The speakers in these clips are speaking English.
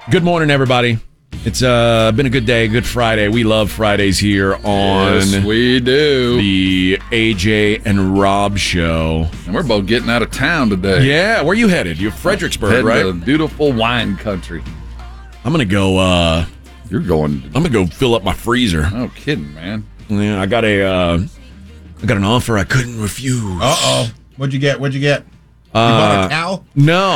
Good morning, everybody. It's been a good day, good Friday. We love Fridays here on Yes, we do. the AJ and Rob show. And we're both getting out of town today. Yeah, where you headed? You're Fredericksburg, Heading right? to beautiful wine country. I'm gonna go. You're going. I'm gonna go fill up my freezer. No kidding, man. Yeah, I got an offer I couldn't refuse. Uh-oh. What'd you get? You bought a cow? No,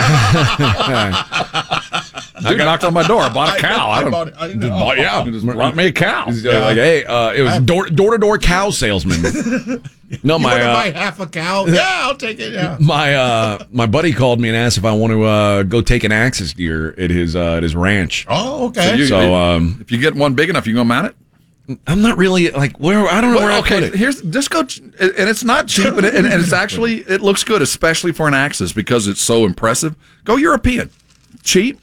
Dude knocked on my door. I bought a cow. I just brought me a cow. Like, hey, it was door-to-door cow salesman. No, You want to buy half a cow? Yeah, I'll take it. Yeah. My buddy called me and asked if I want to go take an axis deer at his ranch. Oh, okay. So if you get one big enough, you can go mount it. I'm not really like where I don't know where I put it. Here's just go, and it's not cheap, and it's actually it looks good, especially for an axis because it's so impressive. Go European, cheap.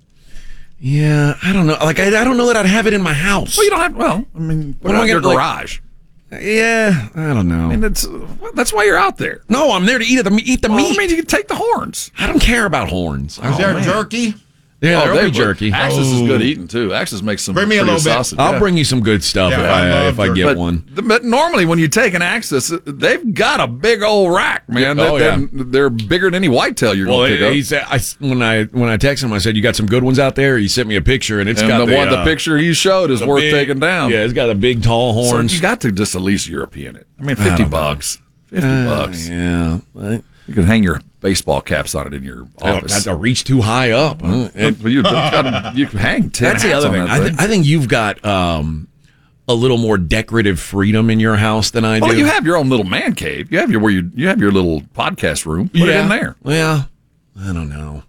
Yeah, I don't know. Like I don't know that I'd have it in my house. Well, you don't have. Well, I mean, put it in your garage. Yeah, I don't know. I mean, that's why you're out there. No, I'm there to eat the meat. I mean, you can take the horns. I don't care about horns. Is there jerky? Yeah, there'll be jerky. Axis is good eating too. Axis makes some. Bring me a little bit. sausage. I'll bring you some good stuff if I get one. But normally when you take an Axis, they've got a big old rack, man. They're bigger than any whitetail you're going to pick up. He said, when I texted him, I said, "You got some good ones out there?" He sent me a picture, and the picture he showed is worth taking down. Yeah, it's got the big tall horns. So you got to just at least European it. I mean, $50. $50. Yeah. You can hang your baseball caps on it in your office. That's a reach too high up. You can hang 10 That's the other thing. I think you've got a little more decorative freedom in your house than I do. Well, you have your own little man cave. You have your little podcast room. Put it in there. Yeah. I don't know,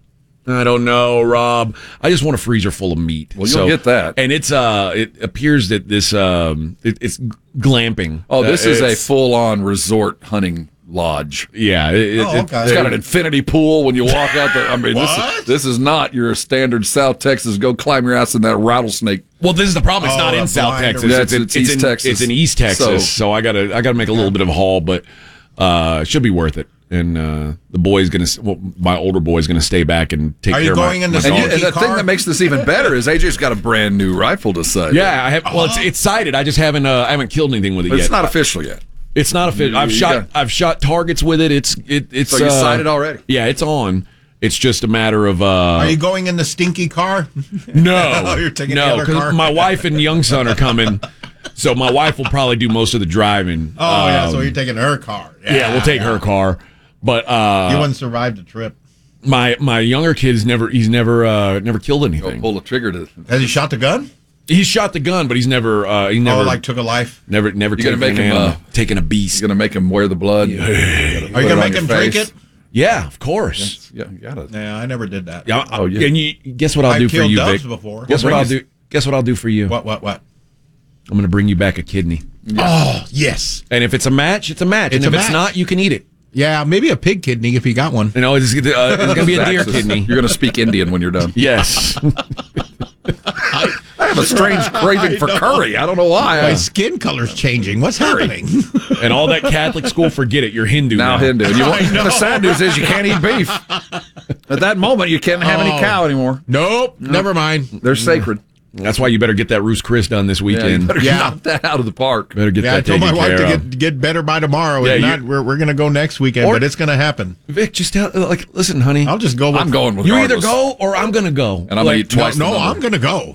Rob. I just want a freezer full of meat. Well, you'll get that. And it's it appears that this it's glamping. Oh, this is a full-on resort hunting lodge. Yeah. It's got an infinity pool when you walk out there. I mean, this is not your standard South Texas, go climb your ass in that rattlesnake. Well, this is the problem. It's not in South Texas. Yeah, it's East Texas. It's in East Texas. So I gotta make a little bit of a haul, but it should be worth it. And my older boy's gonna stay back and take care of my. Are you going in the and the thing that makes this even better is AJ's got a brand new rifle to sight. Yeah, I have. Well, it's sighted. I just haven't killed anything with it yet. It's not official yet. It's not official. I've shot targets with it. It's so you sighted already? Yeah, it's on. It's just a matter of. Are you going in the stinky car? No, you're taking the other car. Because my wife and young son are coming, so my wife will probably do most of the driving. Oh, so you're taking her car. Yeah, we'll take her car. But you wouldn't survive the trip. My younger kid's never killed anything. Pull the trigger to. Has he shot the gun? He's shot the gun, but he's never took a life. Never taken a beast. You're gonna make him wear the blood. Are you gonna make him drink it? Yeah, of course. Yeah, you gotta. Yeah, I never did that. Yeah. And you guess what I'll do for you, Vic? Before. Guess what I'll do? Guess what I'll do for you? What? I'm gonna bring you back a kidney. Yes. Oh, yes. And if it's a match, it's a match. And if it's not, you can eat it. Yeah, maybe a pig kidney if you got one. You know, it's gonna be a deer kidney. You're gonna speak Indian when you're done. Yes. I have a strange craving for curry. I don't know why. My skin color's changing. What's happening? And all that Catholic school, forget it. You're Hindu now. Hindu. The sad news is you can't eat beef. At that moment, you can't have any cow anymore. Nope. Never mind. They're sacred. That's why you better get that Roos Chris done this weekend. You better knock that out of the park. Better get that I told taken my wife care to get better by tomorrow. Yeah, we're going to go next weekend, but it's going to happen. Vic, just listen, honey. I'll just go. I'm going with you. Either go or I'm going to go, and I'm going to eat twice. No, I'm going to go.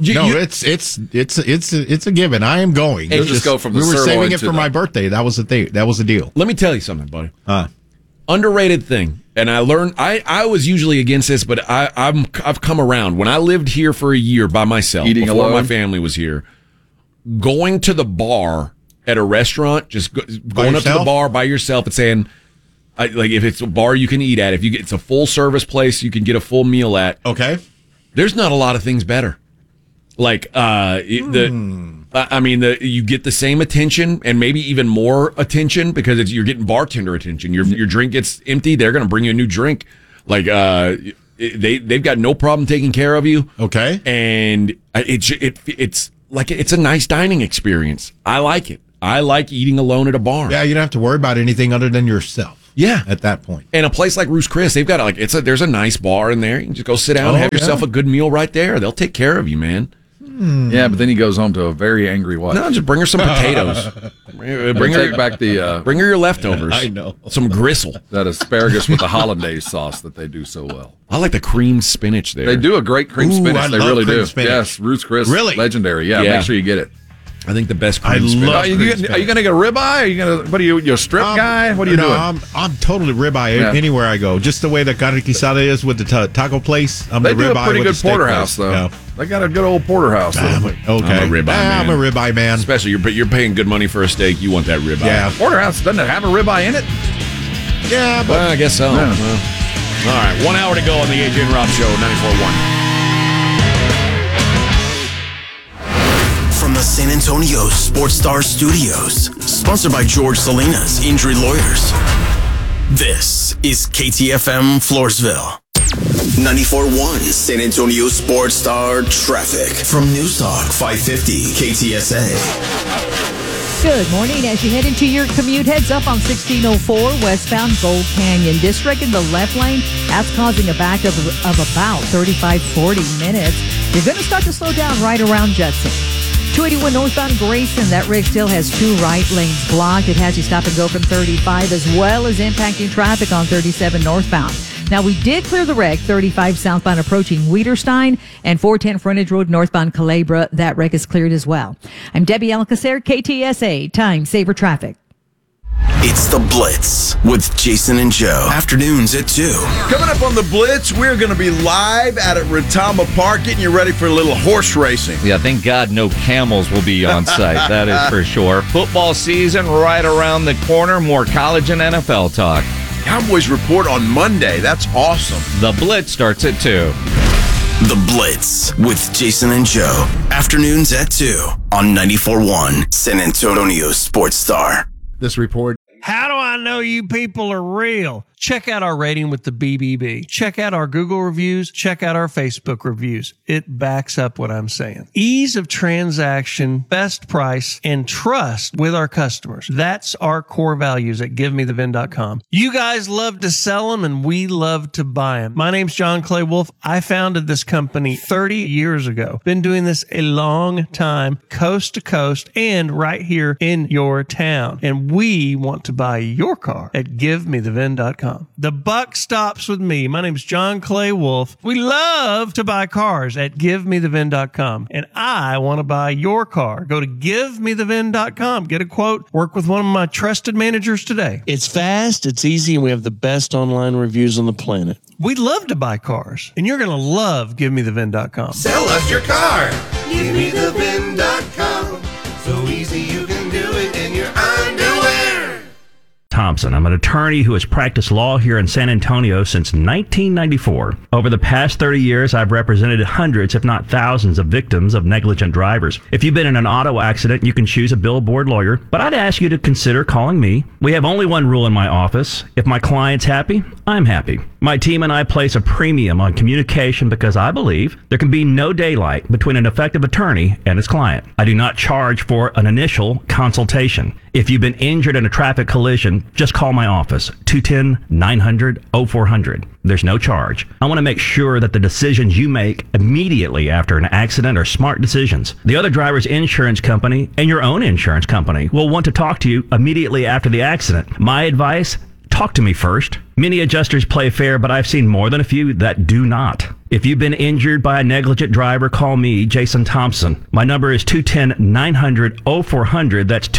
It's a given. I am going. Hey, just go from the we were sirloin saving it to for my birthday. That was the thing. That was the deal. Let me tell you something, buddy. Underrated thing, and I learned. I was usually against this, but I've come around. When I lived here for a year by myself, eating before alone, my family was here, going to the bar at a restaurant, just going up to the bar by yourself and saying, like, if it's a bar you can eat at, it's a full service place you can get a full meal at. Okay, there's not a lot of things better. Like you get the same attention and maybe even more attention because you're getting bartender attention. Your drink gets empty, they're going to bring you a new drink. Like they've got no problem taking care of you. Okay, and it's like it's a nice dining experience. I like it. I like eating alone at a bar. Yeah, you don't have to worry about anything other than yourself. Yeah. At that point. And a place like Ruth's Chris, they've got there's a nice bar in there. You can just go sit down and have yourself a good meal right there. They'll take care of you, man. Yeah, but then he goes home to a very angry wife. No, just bring her some potatoes. Bring her your leftovers. I know. Some gristle. That asparagus with the hollandaise sauce that they do so well. I like the cream spinach there. They do a great cream spinach. They really do. Spinach. Yes, Ruth's Chris. Really? Legendary. Yeah, make sure you get it. I think the best cream spinach. Are you going to get a ribeye? Are you going to? What are you? You're a strip guy? What are you doing? I'm totally ribeye anywhere I go. Just the way the carne quesada is with the taco place. They do a pretty good porterhouse though. Yeah. They got a good old porterhouse. Okay, I'm a ribeye man. Especially you're paying good money for a steak. You want that ribeye. Yeah, porterhouse doesn't it have a ribeye in it? Yeah, but I guess so. Yeah. Well, all right, 1 hour to go on the AJ and Rob Show, 94.1. From the San Antonio Sports Star Studios, sponsored by George Salinas Injury Lawyers. This is KTFM Floresville. 94.1 San Antonio Sports Star traffic from Newstalk 550 KTSA. Good morning. As you head into your commute, heads up on 1604 westbound Gold Canyon District in the left lane. That's causing a backup of about 35-40 minutes. You're going to start to slow down right around Judson. 281 northbound Grayson, that rig still has 2 right lanes blocked. It has you stop and go from 35 as well as impacting traffic on 37 northbound. Now, we did clear the wreck, 35 southbound approaching Wiederstein and 410 Frontage Road northbound Culebra. That wreck is cleared as well. I'm Debbie Alcacer, KTSA, Time Saver Traffic. It's The Blitz with Jason and Joe. Afternoons at 2. Coming up on The Blitz, we're going to be live out at Retama Park, getting you ready for a little horse racing. Yeah, thank God no camels will be on site. That is for sure. Football season right around the corner. More college and NFL talk. Cowboys report on Monday. That's awesome. The Blitz starts at 2. The Blitz with Jason and Joe. Afternoons at 2 on 94.1 San Antonio Sports Star. this report. How do I know you people are real? Check out our rating with the BBB. Check out our Google reviews. Check out our Facebook reviews. It backs up what I'm saying. Ease of transaction, best price, and trust with our customers. That's our core values at GiveMeTheVin.com. You guys love to sell them, and we love to buy them. My name's John Clay Wolf. I founded this company 30 years ago. Been doing this a long time, coast to coast, and right here in your town. And we want to buy your car at GiveMeTheVin.com. The buck stops with me. My name's John Clay Wolf. We love to buy cars at GiveMeTheVin.com. And I want to buy your car. Go to GiveMeTheVin.com. Get a quote. Work with one of my trusted managers today. It's fast, it's easy, and we have the best online reviews on the planet. We love to buy cars, and you're going to love GiveMeTheVin.com. Sell us your car. GiveMeTheVin.com. So easy you can do it in your underwear. Thompson. I'm an attorney who has practiced law here in San Antonio since 1994. Over the past 30 years, I've represented hundreds, if not thousands, of victims of negligent drivers. If you've been in an auto accident, you can choose a billboard lawyer, but I'd ask you to consider calling me. We have only one rule in my office. If my client's happy, I'm happy. My team and I place a premium on communication because I believe there can be no daylight between an effective attorney and his client. I do not charge for an initial consultation. If you've been injured in a traffic collision, just call my office, 210-900-0400. There's no charge. I want to make sure that the decisions you make immediately after an accident are smart decisions. The other driver's insurance company and your own insurance company will want to talk to you immediately after the accident. My advice, talk to me first. Many adjusters play fair, but I've seen more than a few that do not. If you've been injured by a negligent driver, call me, Jason Thompson. My number is 210-900-0400. That's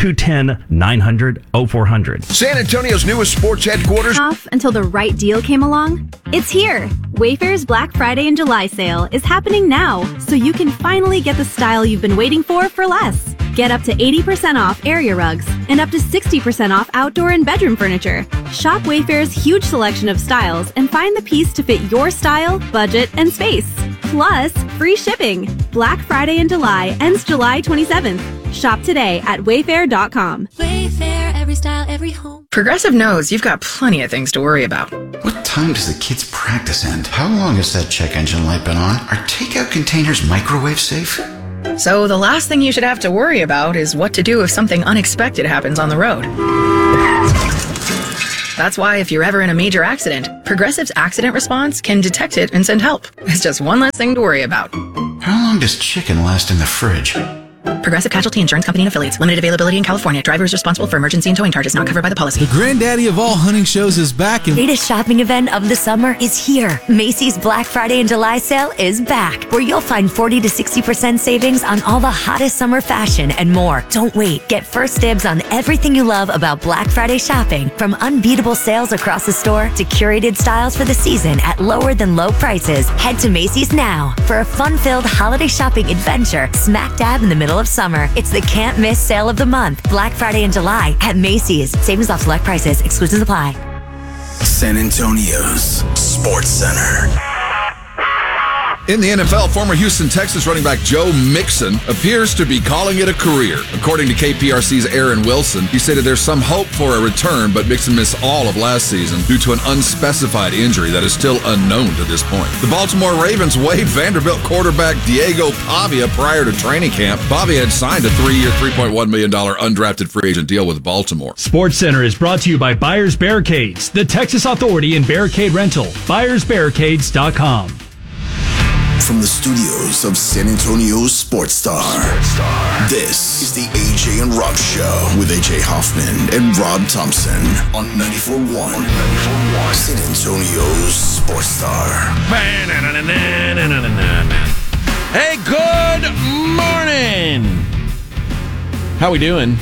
210-900-0400. San Antonio's newest sports headquarters. Off until the right deal came along? It's here. Wayfair's Black Friday and July sale is happening now, so you can finally get the style you've been waiting for less. Get up to 80% off area rugs and up to 60% off outdoor and bedroom furniture. Shop Wayfair's huge selection of styles and find the piece to fit your style, budget, and space. Plus, free shipping. Black Friday in July ends July 27th. Shop today at Wayfair.com. Wayfair, every style, every home. Progressive knows you've got plenty of things to worry about. What time does the kids' practice end? How long has that check engine light been on? Are takeout containers microwave safe? So the last thing you should have to worry about is what to do if something unexpected happens on the road. That's why if you're ever in a major accident, Progressive's accident response can detect it and send help. It's just one less thing to worry about. How long does chicken last in the fridge? Progressive Casualty Insurance Company and Affiliates. Limited availability in California. Driver is responsible for emergency and towing charges not covered by the policy. The granddaddy of all hunting shows is back. The greatest shopping event of the summer is here. Macy's Black Friday and July sale is back, where you'll find 40 to 60% savings on all the hottest summer fashion and more. Don't wait. Get first dibs on everything you love about Black Friday shopping, from unbeatable sales across the store to curated styles for the season at lower than low prices. Head to Macy's now for a fun-filled holiday shopping adventure smack dab in the middle of summer. It's the can't miss sale of the month, Black Friday in July at Macy's. Savings off select prices. Exclusions apply. San Antonio's Sports Center. In the NFL, former Houston Texans running back Joe Mixon appears to be calling it a career. According to KPRC's Aaron Wilson, he stated there's some hope for a return, but Mixon missed all of last season due to an unspecified injury that is still unknown to this point. The Baltimore Ravens waived Vanderbilt quarterback Diego Pavia prior to training camp. Pavia had signed a 3-year, $3.1 million undrafted free agent deal with Baltimore. Sports Center is brought to you by Buyers Barricades, the Texas Authority in Barricade Rental. BuyersBarricades.com. From the studios of San Antonio's Sports Star, this is the AJ and Rob Show with AJ Hoffman and Rob Thompson on 94.1 San Antonio's Sports Star. Hey, good morning. How we doing?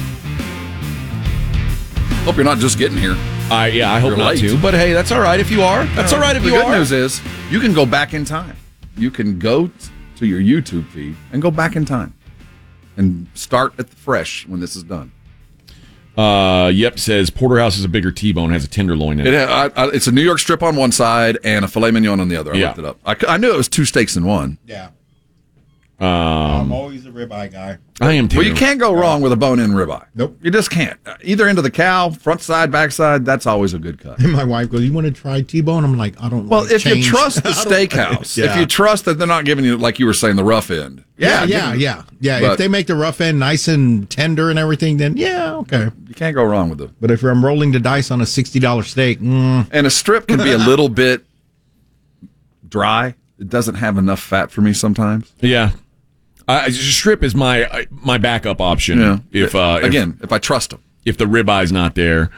Hope you're not just getting here. I hope not too. But hey, that's all right if you are. That's all right if you are. The good news is you can go back in time. You can go to your YouTube feed and go back in time and start at the fresh when this is done. Yep, says Porterhouse is a bigger T-bone, has a tenderloin in it. It's a New York strip on one side and a filet mignon on the other. I looked it up. I knew it was 2 steaks in one. Yeah. I'm always a ribeye guy. I am too. Well, you can't go wrong with a bone-in ribeye. Nope. You just can't. Either end of the cow, front side, back side, that's always a good cut. And my wife goes, "You want to try T-bone?" I'm like, "I don't." Well, like if change. you trust the steakhouse, if you trust that they're not giving you, like you were saying, the rough end. Yeah. If they make the rough end nice and tender and everything, then okay. You can't go wrong with it. But if I'm rolling the dice on a $60 steak, and a strip can be a little bit dry. It doesn't have enough fat for me sometimes. Yeah. Strip is my backup option. Yeah. If I trust them. If the ribeye's not there,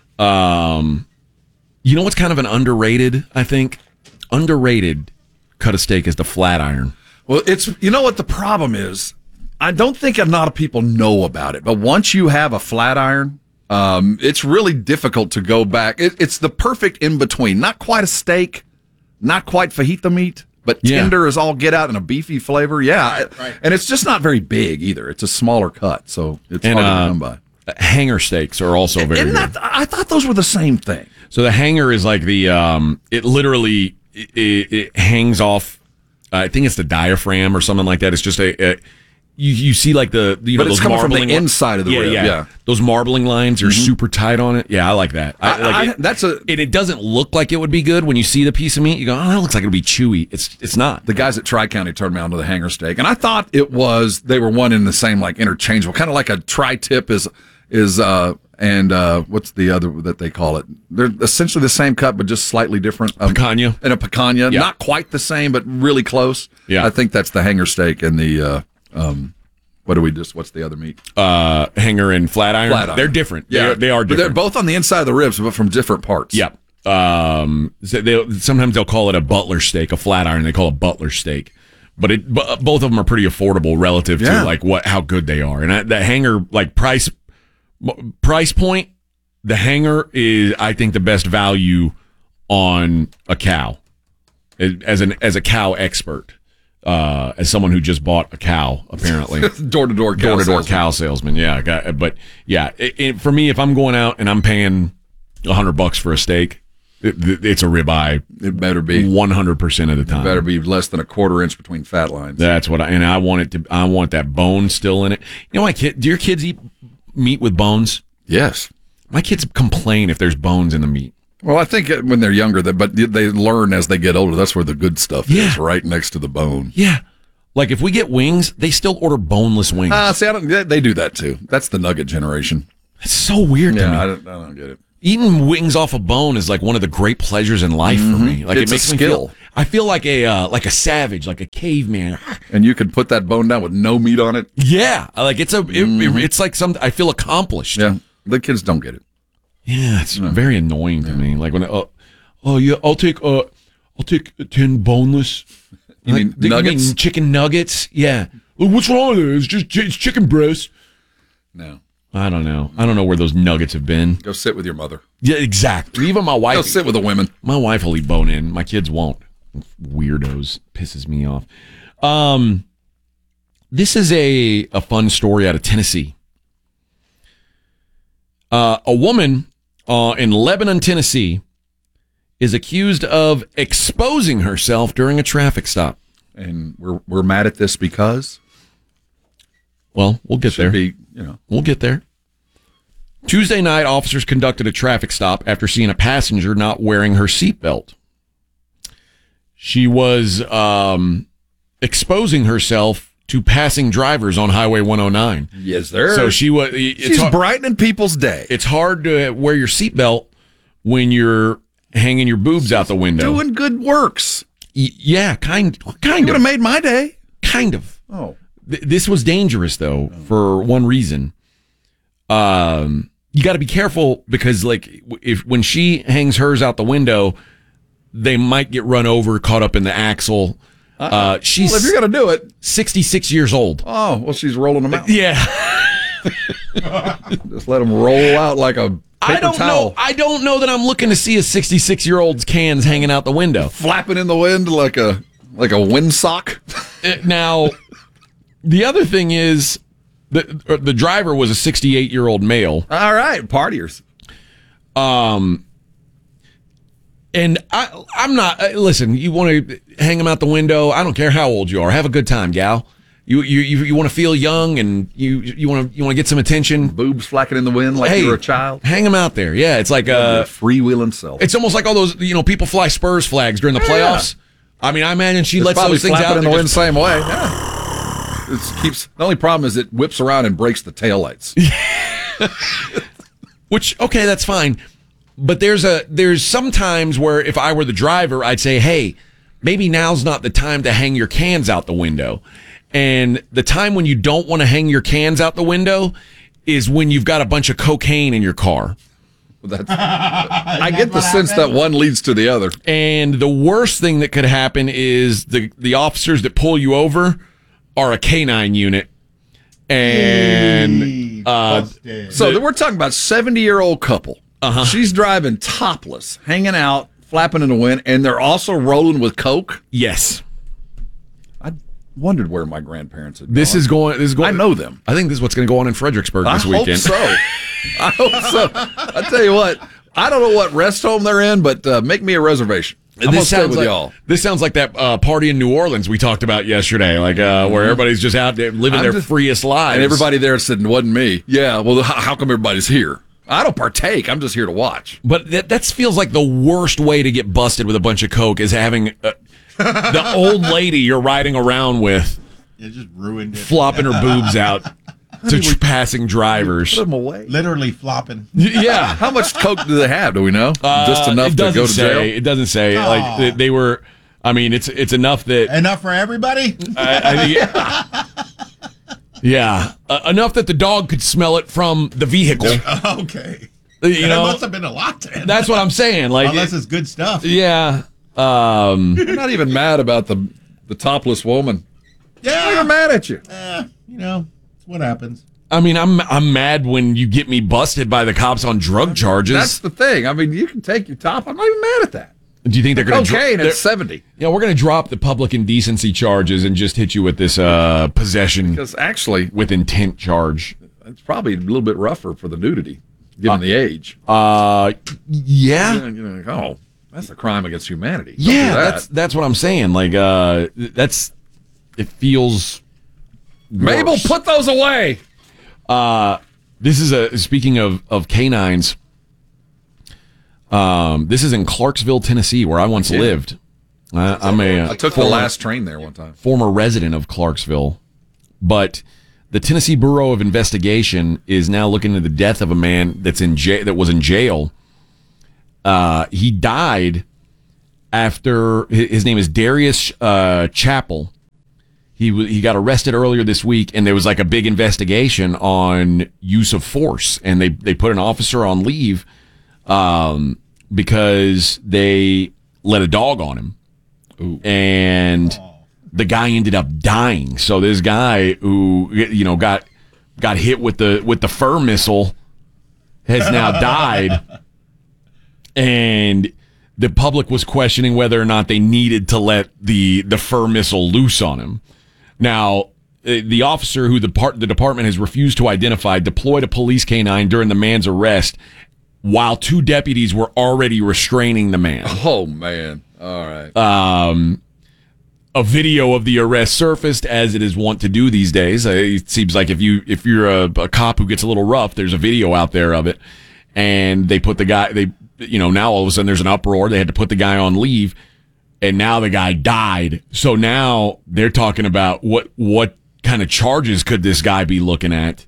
you know what's kind of an underrated? I think underrated cut of steak is the flat iron. Well, you know what the problem is. I don't think a lot of people know about it, but once you have a flat iron, it's really difficult to go back. It's the perfect in between. Not quite a steak, not quite fajita meat. But tender is all get out and a beefy flavor. Yeah. Right. And it's just not very big either. It's a smaller cut, so it's hard to come by. Hanger steaks are also very good. I thought those were the same thing. So the hanger is like the, it literally, it hangs off, I think it's the diaphragm or something like that. It's just you see like the, but it's those coming marbling from the inside of the rib. Yeah. Those marbling lines are super tight on it. Yeah, I like that. And it doesn't look like it would be good when you see the piece of meat. You go, oh, that looks like it'll be chewy. It's not. The guys at Tri-County turned me on to the hanger steak, and I thought they were one in the same, like interchangeable, kind of like a tri-tip is what's the other that they call it? They're essentially the same cut, but just slightly different. Picanha. And a picanha, not quite the same, but really close. Yeah, I think that's the hanger steak and the. What's the other meat? Hanger and flat iron. They're different. Yeah, they are different. But they're both on the inside of the ribs, but from different parts. Yeah. Sometimes they'll call it a butler steak, a flat iron. They call it butler steak. But both of them are pretty affordable relative to like how good they are. And the hanger, like price point, the hanger is, I think, the best value on a cow. As a cow expert. As someone who just bought a cow, apparently. door-to-door cow salesman. Yeah. But yeah, for me, if I'm going out and I'm paying $100 for a steak, it's a ribeye. It better be 100% of the time. It better be less than a quarter inch between fat lines. That's what I want I want that bone still in it. You know, do your kids eat meat with bones? Yes. My kids complain if there's bones in the meat. Well, I think when they're younger, but they learn as they get older. That's where the good stuff is, right next to the bone. Yeah. Like if we get wings, they still order boneless wings. See, they do that too. That's the nugget generation. It's so weird to me. I don't get it. Eating wings off a bone is like one of the great pleasures in life for me. Like It's it makes a me skill. feel. I feel like a savage, like a caveman. And you can put that bone down with no meat on it. Yeah, like it's like something I feel accomplished. Yeah, the kids don't get it. Yeah, it's very annoying to me. Like when I'll take 10 boneless. You mean nuggets? You mean chicken nuggets? Yeah. Well, what's wrong with it? It's chicken breast. No. I don't know. I don't know where those nuggets have been. Go sit with your mother. Yeah, exactly. Even my wife. Go sit with the women. My wife will eat bone in. My kids won't. Weirdos. Pisses me off. This is a fun story out of Tennessee. A woman in Lebanon, Tennessee, is accused of exposing herself during a traffic stop. And we're mad at this because? Well, we'll get there. We'll get there. Tuesday night, officers conducted a traffic stop after seeing a passenger not wearing her seatbelt. She was exposing herself to passing drivers on Highway 109. Yes, sir. So she's brightening people's day. It's hard to wear your seatbelt when you're hanging your boobs out the window. Doing good works. Yeah, kind You of. would have made my day. Kind of. Oh. This was dangerous, though, for one reason. You got to be careful because, like, when she hangs hers out the window, they might get run over, caught up in the axle. She's if you're going to do it, 66 years old. Oh, well, she's rolling them out. Yeah. Just let them roll out like a paper towel. I don't know that I'm looking to see a 66-year-old's cans hanging out the window, flapping in the wind like a windsock. Now, the other thing is the driver was a 68-year-old male. All right, partiers. And I'm not. Listen, you want to hang them out the window? I don't care how old you are. Have a good time, gal. You want to feel young and you want to get some attention. Boobs flacking in the wind like you're a child. Hang them out there. Yeah, it's like a freewheeling self. It's almost like all those people fly Spurs flags during the playoffs. I mean, I imagine she lets those things out in the wind the same way. Yeah. The only problem is it whips around and breaks the taillights. Which, okay, that's fine. But there's some times where if I were the driver, I'd say, hey, maybe now's not the time to hang your cans out the window. And the time when you don't want to hang your cans out the window is when you've got a bunch of cocaine in your car. I get the sense that one leads to the other. And the worst thing that could happen is the officers that pull you over are a canine unit. And so we're talking about 70-year-old couple. Uh-huh. She's driving topless, hanging out, flapping in the wind, and they're also rolling with coke. Yes. I wondered where my grandparents had gone. This is going. I know them. I think this is what's going to go on in Fredericksburg this weekend. I hope so. I tell you what, I don't know what rest home they're in, but make me a reservation. I'm going to stay with y'all. This sounds like that party in New Orleans we talked about yesterday, like where everybody's just out there living their freest lives. And everybody there said, it wasn't me. Yeah, well, how come everybody's here? I don't partake. I'm just here to watch. But that feels like the worst way to get busted with a bunch of coke is having the old lady you're riding around with. It just ruined it. Flopping her boobs out to passing drivers. Put them away. Literally flopping. Yeah. How much coke do they have? Do we know? Just enough to go to jail? It doesn't say. Oh. Like they were. I mean, it's enough that enough for everybody. Yeah, enough that the dog could smell it from the vehicle. Okay, it must have been a lot then. That's what I'm saying. Like, unless it's good stuff. Yeah, you're not even mad about the topless woman. Yeah, I'm not mad at you. It's what happens. I mean, I'm mad when you get me busted by the cops on drug charges. That's the thing. I mean, you can take your top. I'm not even mad at that. Do you think they're going to cocaine at 70? Yeah, we're going to drop the public indecency charges and just hit you with this possession. Because actually, with intent charge, it's probably a little bit rougher for the nudity, given the age. Yeah. Oh, that's a crime against humanity. Yeah, that's what I'm saying. Like, it feels. Mabel, worse. put those away. This is speaking of canines. This is in Clarksville, Tennessee, where I once lived. I took the last train there one time. Former resident of Clarksville, but the Tennessee Bureau of Investigation is now looking into the death of a man that was in jail He died after, his name is Darius Chappell. He got arrested earlier this week, and there was like a big investigation on use of force, and they put an officer on leave because they let a dog on him. Ooh. And the guy ended up dying. So this guy who got hit with the fur missile has now died, and the public was questioning whether or not they needed to let the fur missile loose on him. Now, the officer who the department has refused to identify deployed a police canine during the man's arrest while 2 deputies were already restraining the man. Oh, man. All right. A video of the arrest surfaced, as it is wont to do these days. It seems like if you're a cop who gets a little rough, there's a video out there of it. And they put the guy, now all of a sudden there's an uproar. They had to put the guy on leave. And now the guy died. So now they're talking about what kind of charges could this guy be looking at.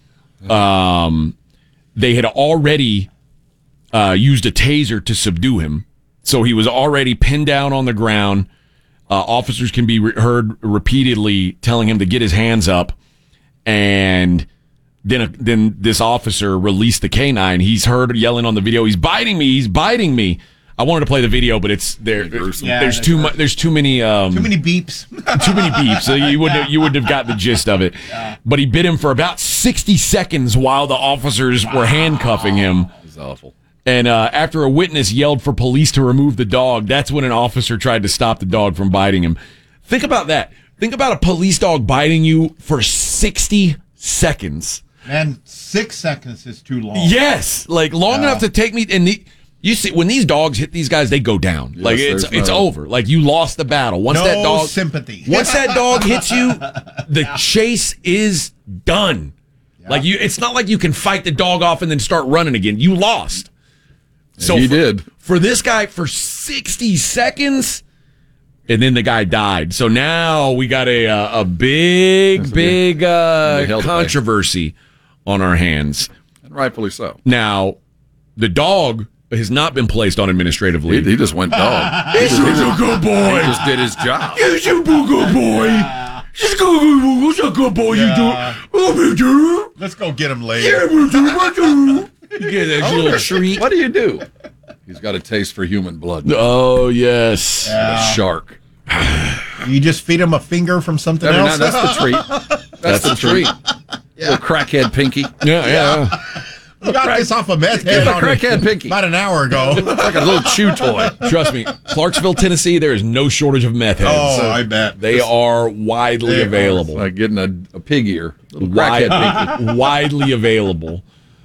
They had already used a taser to subdue him. So he was already pinned down on the ground. Officers can be heard repeatedly telling him to get his hands up. And then this officer released the canine. He's heard yelling on the video, "He's biting me! He's biting me!" I wanted to play the video, but it's there. There's too much. There's too many. Too many beeps. Too many beeps. So you wouldn't have got the gist of it. Yeah. But he bit him for about 60 seconds while the officers were handcuffing him. It's awful. And after a witness yelled for police to remove the dog, that's when an officer tried to stop the dog from biting him. Think about that. Think about a police dog biting you for 60 seconds. Man, 6 seconds is too long. Yes, like long enough to take me. And you see, when these dogs hit these guys, they go down. Yes, like it's over. Like you lost the battle. Once that dog sympathy. Once that dog hits you, the chase is done. Yeah. Like it's not like you can fight the dog off and then start running again. You lost. So he did. For this guy, for 60 seconds, and then the guy died. So now we got a big controversy on our hands. And rightfully so. Now, the dog has not been placed on administrative leave. He just went dog. He's a good boy. He just did his job. He's a good boy. He's a good boy. Yeah. You do. Let's go get him later. Yeah, we do. You get that little treat. What do you do? He's got a taste for human blood. Oh, yes. Yeah. A shark. You just feed him a finger from something else? No, that's the treat. That's the treat. Yeah. Little crackhead Pinky. Yeah. We got this off a meth head on crackhead Pinky about an hour ago. It's like a little chew toy. Trust me, Clarksville, Tennessee, there is no shortage of meth heads. Oh, I bet. They are widely available. Like getting a pig ear. Crackhead Pinky. Widely available.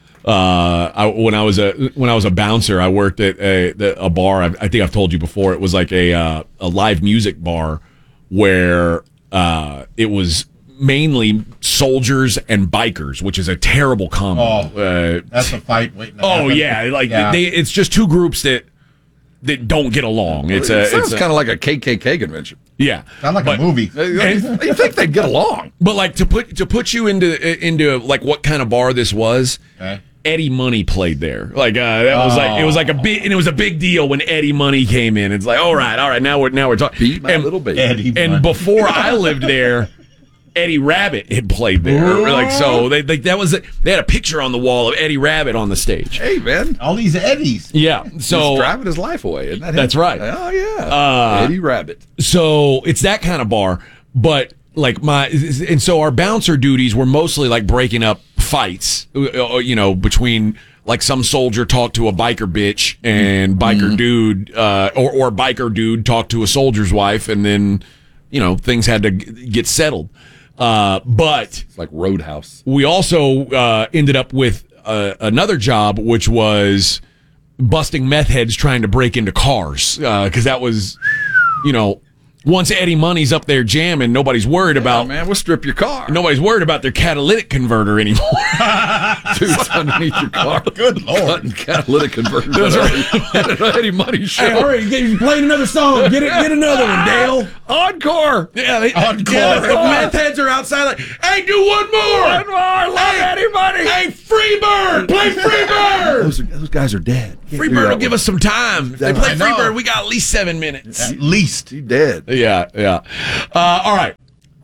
When I was a bouncer, I worked at a bar. I think I've told you before. It was like a live music bar where it was mainly soldiers and bikers, which is a terrible combo. Oh, that's a fight waiting to happen. Yeah, it's just two groups that don't get along. It sounds kind of like a KKK convention. Yeah, sound like a movie. You think they'd get along? But like to put you into like what kind of bar this was. Okay. Eddie Money played there. Like it was like a big, and it was a big deal when Eddie Money came in. It's like, all right, now we're talking. Beat my little baby. And before I lived there, Eddie Rabbit had played there. Like so, they had a picture on the wall of Eddie Rabbit on the stage. Hey man, all these Eddies. Yeah, so he's driving his life away. Isn't that him? That's right. Oh yeah, Eddie Rabbit. So it's that kind of bar, but. So our bouncer duties were mostly like breaking up fights, between like some soldier talked to a biker bitch and biker dude, or biker dude talked to a soldier's wife, and then, things had to get settled. But it's like Roadhouse. We also ended up with another job, which was busting meth heads trying to break into cars, because that was, once Eddie Money's up there jamming, nobody's worried about... man, we'll strip your car. Nobody's worried about their catalytic converter anymore. Dude's underneath your car. Good Lord. Cutting catalytic converter. That's right. Eddie Money show. Hey, hurry, you played another song. Get another one, Dale. Encore. Yeah, Encore. Yeah, the meth heads are outside like, hey, do one more. One more. Love Eddie Money. Hey, Freebird. Play Freebird. Those guys are dead. Freebird will give us some time. If they play Freebird, we got at least 7 minutes. At least. You dead. Yeah. All right.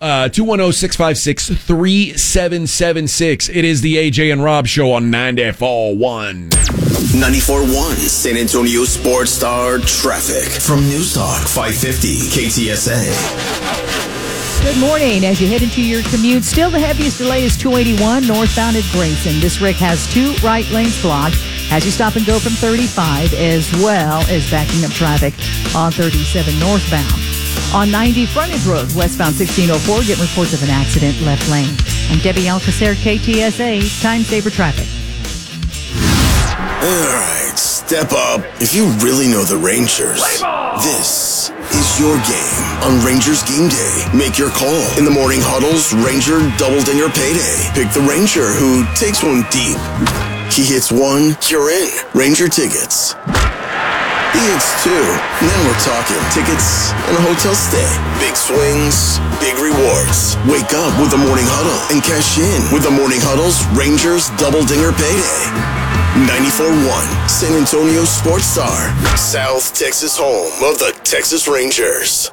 210-656-3776. It is the AJ and Rob Show on 94.1. 94.1 San Antonio Sports Star Traffic from News Talk 550 KTSA. Good morning. As you head into your commute, still the heaviest delay is 281 northbound at Grayson. This wreck has 2 right lanes blocked as you stop and go from 35, as well as backing up traffic on 37 northbound. On 90 Frontage Road, westbound 1604, getting reports of an accident left lane. I'm Debbie Alcacer, KTSA, Time Saver Traffic. All right, step up. If you really know the Rangers, this is your game on Rangers Game Day. Make your call in the morning huddles, Ranger Double Dinger Payday. Pick the Ranger who takes one deep. He hits one, you're in. Ranger tickets. He hits 2, and then we're talking tickets and a hotel stay. Big swings, big rewards. Wake up with the Morning Huddle and cash in with the Morning Huddle's Rangers Double Dinger Payday. 94.1 San Antonio Sports Star, South Texas home of the Texas Rangers.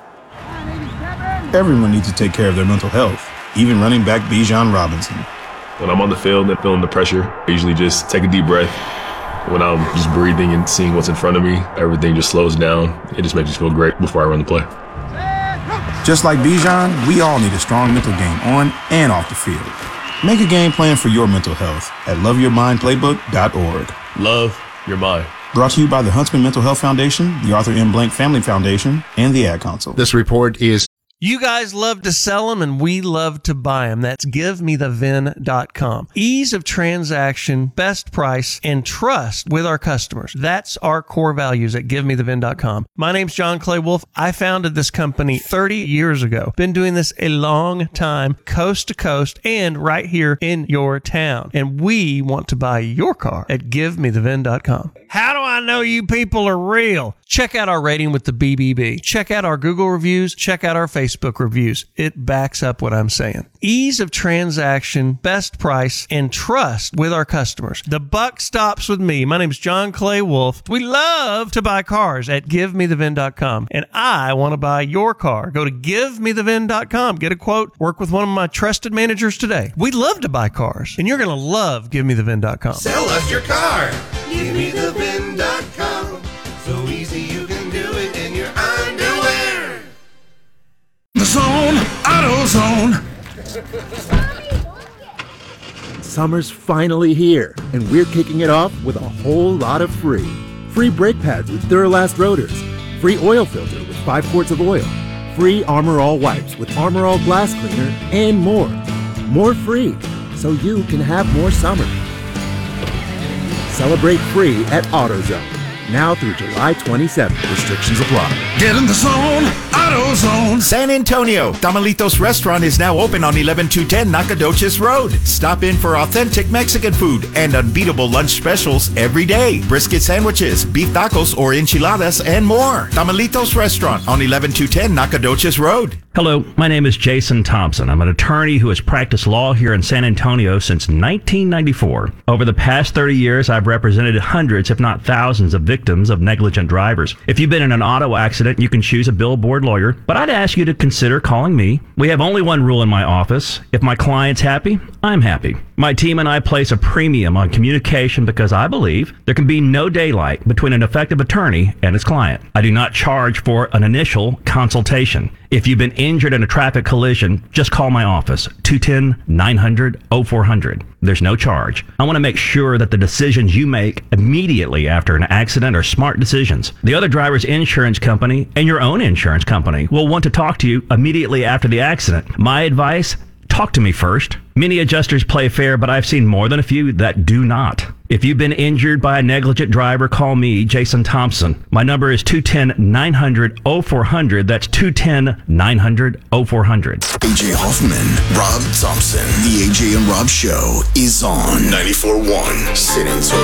Everyone needs to take care of their mental health, even running back Bijan Robinson. When I'm on the field and feeling the pressure, I usually just take a deep breath. When I'm just breathing and seeing what's in front of me, everything just slows down. It just makes me feel great before I run the play. Just like Bijan, we all need a strong mental game on and off the field. Make a game plan for your mental health at loveyourmindplaybook.org. Love your mind. Brought to you by the Huntsman Mental Health Foundation, the Arthur M. Blank Family Foundation, and the Ad Council. This report is... You guys love to sell them, and we love to buy them. That's GiveMeTheVin.com. Ease of transaction, best price, and trust with our customers. That's our core values at GiveMeTheVin.com. My name's John Clay Wolf. I founded this company 30 years ago. Been doing this a long time, coast to coast, and right here in your town. And we want to buy your car at GiveMeTheVin.com. How do I know you people are real? Check out our rating with the BBB. Check out our Google reviews. Check out our Facebook reviews. It backs up what I'm saying. Ease of transaction, best price, and trust with our customers. The buck stops with me. My name is John Clay Wolf. We love to buy cars at GiveMeTheVin.com, and I want to buy your car. Go to GiveMeTheVin.com. Get a quote. Work with one of my trusted managers today. We love to buy cars, and you're going to love GiveMeTheVin.com. Sell us your car. GiveMeTheVin.com. So easy you can do it in your underwear. The Zone, AutoZone. Summer's finally here, and we're kicking it off with a whole lot of free. Free brake pads with Duralast rotors. Free oil filter with 5 quarts of oil. Free Armor All wipes with Armor All glass cleaner, and more. More free, so you can have more summer. Celebrate free at AutoZone. Now through July 27th. Restrictions apply. Get in the zone, AutoZone. San Antonio, Tamalitos Restaurant is now open on 11210 Nacogdoches Road. Stop in for authentic Mexican food and unbeatable lunch specials every day. Brisket sandwiches, beef tacos or enchiladas, and more. Tamalitos Restaurant on 11210 Nacogdoches Road. Hello, my name is Jason Thompson. I'm an attorney who has practiced law here in San Antonio since 1994. Over the past 30 years, I've represented hundreds, if not thousands, of victims of negligent drivers. If you've been in an auto accident, you can choose a billboard lawyer, but I'd ask you to consider calling me. We have only one rule in my office. If my client's happy, I'm happy. My team and I place a premium on communication because I believe there can be no daylight between an effective attorney and his client. I do not charge for an initial consultation. If you've been injured in a traffic collision, just call my office, 210-900-0400. There's no charge. I want to make sure that the decisions you make immediately after an accident are smart decisions. The other driver's insurance company and your own insurance company will want to talk to you immediately after the accident. My advice, talk to me first. Many adjusters play fair, but I've seen more than a few that do not. If you've been injured by a negligent driver, call me, Jason Thompson. My number is 210-900-0400. That's 210-900-0400. AJ Hoffman, Rob Thompson. The AJ and Rob Show is on 94.1 San Antonio.